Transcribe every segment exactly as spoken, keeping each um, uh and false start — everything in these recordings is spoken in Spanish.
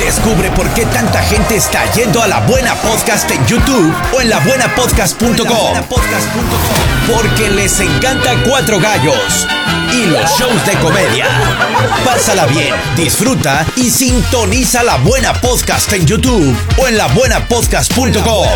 Descubre por qué tanta gente está yendo a La Buena Podcast en YouTube o en la buena podcast punto com. Porque les encanta Cuatro Gallos y los shows de comedia. Pásala bien, disfruta y sintoniza La Buena Podcast en YouTube o en la buena podcast punto com.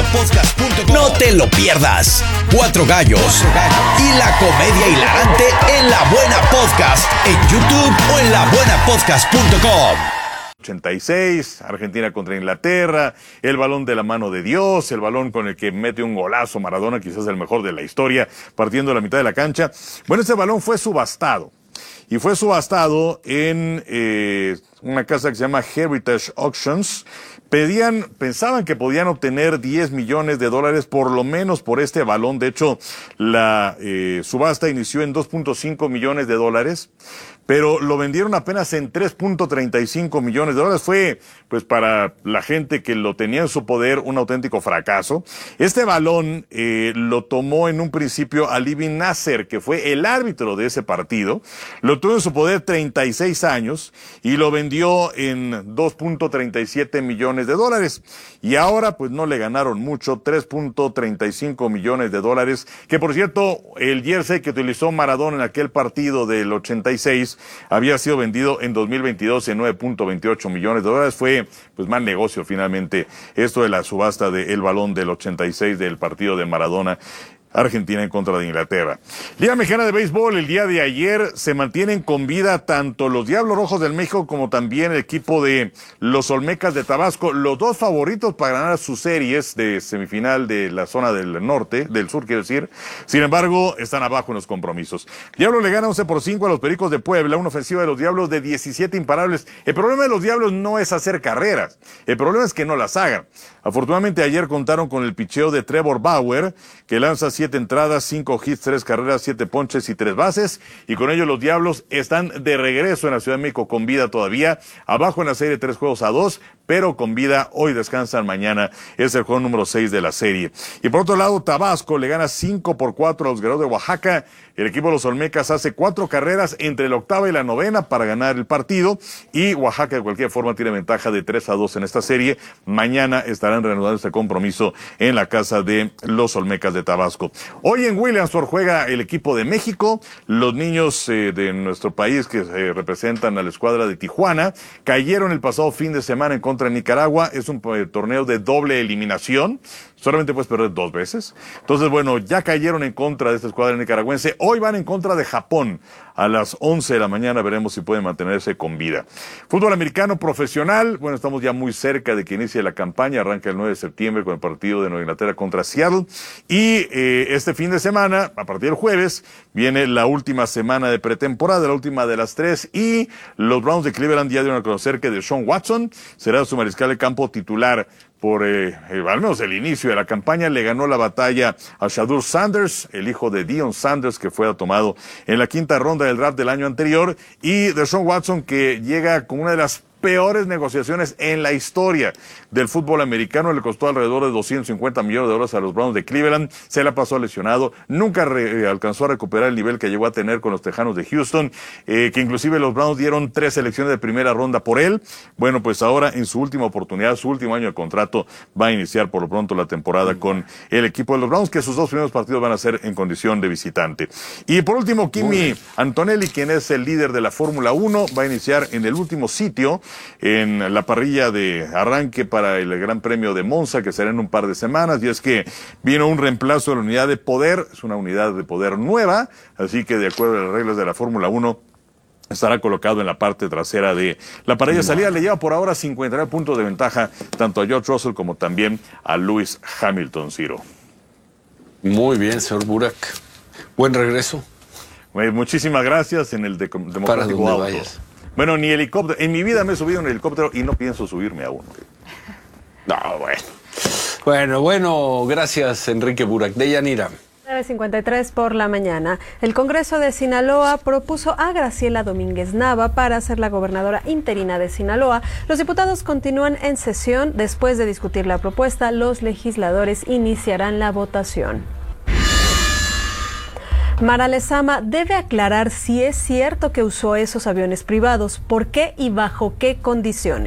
No te lo pierdas. Cuatro Gallos y la comedia hilarante en La Buena Podcast en YouTube o en la buena podcast punto com. ochenta y seis, Argentina contra Inglaterra, el balón de la mano de Dios, el balón con el que mete un golazo Maradona, quizás el mejor de la historia, partiendo la mitad de la cancha. Bueno, ese balón fue subastado, y fue subastado en eh, una casa que se llama Heritage Auctions. Pedían, pensaban que podían obtener diez millones de dólares por lo menos por este balón. De hecho, la eh, subasta inició en dos punto cinco millones de dólares, pero lo vendieron apenas en tres punto treinta y cinco millones de dólares. Fue, pues, para la gente que lo tenía en su poder, un auténtico fracaso. Este balón eh, lo tomó en un principio Ali Bin Nasser, que fue el árbitro de ese partido. Lo tuvo en su poder treinta y seis años y lo vendió en dos punto treinta y siete millones de dólares. Y ahora, pues, no le ganaron mucho, tres punto treinta y cinco millones de dólares. Que, por cierto, el jersey que utilizó Maradona en aquel partido del ochenta y seis había sido vendido en dos mil veintidós en nueve punto veintiocho millones de dólares. Fue, pues, mal negocio finalmente esto de la subasta del balón del ochenta y seis del partido de Maradona. Argentina en contra de Inglaterra. Liga Mexicana de Béisbol, el día de ayer se mantienen con vida tanto los Diablos Rojos del México como también el equipo de los Olmecas de Tabasco, los dos favoritos para ganar sus series de semifinal de la zona del norte, del sur quiero decir. Sin embargo, están abajo en los compromisos. Diablos le gana once por cinco a los Pericos de Puebla, una ofensiva de los Diablos de diecisiete imparables. El problema de los Diablos no es hacer carreras, el problema es que no las hagan. Afortunadamente ayer contaron con el picheo de Trevor Bauer, que lanza siete entradas, cinco hits, tres carreras, siete ponches y tres bases, y con ello los Diablos están de regreso en la Ciudad de México con vida todavía, abajo en la serie tres juegos a dos, pero con vida. Hoy descansan, mañana es el juego número seis de la serie. Y por otro lado, Tabasco le gana cinco por cuatro a los Guerreros de Oaxaca. El equipo de los Olmecas hace cuatro carreras entre la octava y la novena para ganar el partido, y Oaxaca de cualquier forma tiene ventaja de tres a dos en esta serie. Mañana estarán reanudando este compromiso en la casa de los Olmecas de Tabasco. Hoy en Williamsport juega el equipo de México. Los niños eh, de nuestro país que eh, representan a la escuadra de Tijuana cayeron el pasado fin de semana en contra de Nicaragua. Es un eh, torneo de doble eliminación. Solamente puedes perder dos veces. Entonces, bueno, ya cayeron en contra de esta escuadra nicaragüense. Hoy van en contra de Japón. A las once de la mañana veremos si pueden mantenerse con vida. Fútbol americano profesional. Bueno, estamos ya muy cerca de que inicie la campaña. Arranca el nueve de septiembre con el partido de Nueva Inglaterra contra Seattle. Y eh, este fin de semana, a partir del jueves, viene la última semana de pretemporada, la última de las tres. Y los Browns de Cleveland ya dieron a conocer que Deshaun Watson será su mariscal de campo titular por eh, eh, al menos el inicio de la campaña. Le ganó la batalla a Shadur Sanders, el hijo de Deion Sanders, que fue tomado en la quinta ronda del draft del año anterior, y Deshaun Watson, que llega con una de las peores negociaciones en la historia del fútbol americano. Le costó alrededor de doscientos cincuenta millones de dólares a los Browns de Cleveland. Se la pasó lesionado. Nunca re, eh, alcanzó a recuperar el nivel que llegó a tener con los Tejanos de Houston, eh, que inclusive los Browns dieron tres selecciones de primera ronda por él. Bueno, pues ahora en su última oportunidad, su último año de contrato, va a iniciar por lo pronto la temporada con el equipo de los Browns, que sus dos primeros partidos van a ser en condición de visitante. Y por último, Kimi Antonelli, quien es el líder de la Fórmula uno, va a iniciar en el último sitio en la parrilla de arranque para el Gran Premio de Monza, que será en un par de semanas. Y es que vino un reemplazo de la unidad de poder, es una unidad de poder nueva, así que de acuerdo a las reglas de la Fórmula uno estará colocado en la parte trasera de la parrilla de salida. Le lleva por ahora cincuenta y nueve puntos de ventaja tanto a George Russell como también a Lewis Hamilton, Ciro. Muy bien, señor Burak. Buen regreso. Bueno, muchísimas gracias en el de Democrático Auto. Vayas. Bueno, ni helicóptero. En mi vida me he subido en un helicóptero y no pienso subirme a uno. No, bueno. Bueno, bueno, gracias, Enrique Burak. Deyanira. nueve cincuenta y tres por la mañana. El Congreso de Sinaloa propuso a Graciela Domínguez Nava para ser la gobernadora interina de Sinaloa. Los diputados continúan en sesión. Después de discutir la propuesta, los legisladores iniciarán la votación. Mara Lezama debe aclarar si es cierto que usó esos aviones privados, por qué y bajo qué condiciones.